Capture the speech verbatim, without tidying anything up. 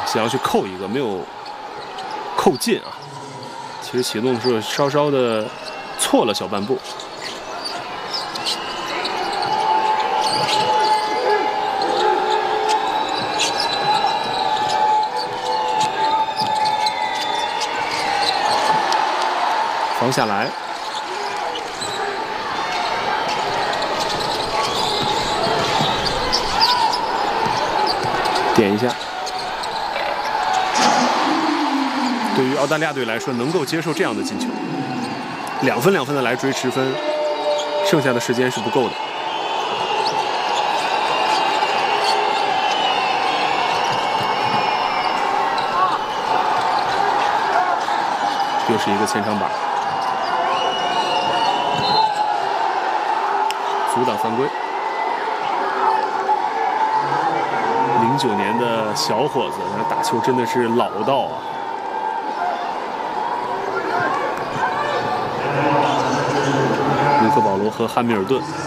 想要去扣一个，没有扣进啊。其实启动是稍稍的错了小半步。防下来。 点一下，对于澳大利亚队来说，能够接受这样的进球，两分两分的来追十分，剩下的时间是不够的。又是一个前场板，阻挡犯规。 零九年的小伙子，那打球真的是老道啊！卢克·保罗和汉密尔顿。